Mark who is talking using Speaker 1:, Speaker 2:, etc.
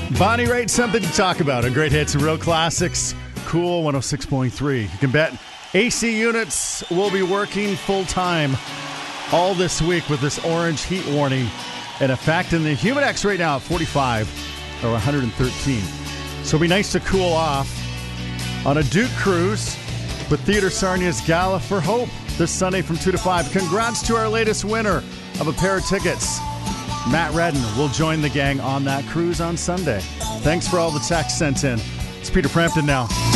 Speaker 1: Bonnie Raitt, something to talk about. A great hits and real classics. Cool 106.3. You can bet AC units will be working full time all this week with this orange heat warning in effect. And the Humidex right now at 45 or 113. So it'll be nice to cool off on a Duke cruise with Theodore Sarnia's Gala for Hope this Sunday from 2 to 5. Congrats to our latest winner of a pair of tickets. Matt Redden will join the gang on that cruise on Sunday. Thanks for all the texts sent in. It's Peter Frampton now.